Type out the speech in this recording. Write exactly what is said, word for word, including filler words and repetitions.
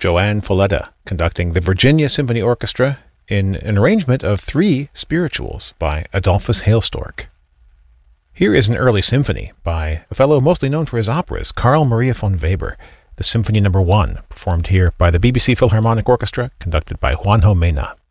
Joanne Folletta conducting the Virginia Symphony Orchestra in an arrangement of three spirituals by Adolphus Hailstork. Here is an early symphony by a fellow mostly known for his operas, Carl Maria von Weber, the Symphony Number One, performed here by the B B C Philharmonic Orchestra, conducted by Juanjo Mena.